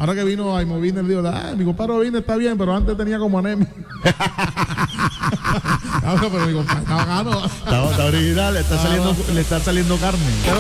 Ahora que vino Aimovine, digo, mi compadre Ovine está bien, pero antes tenía como anemia. Pero mi compadre está bacano. Está original, le está saliendo carne.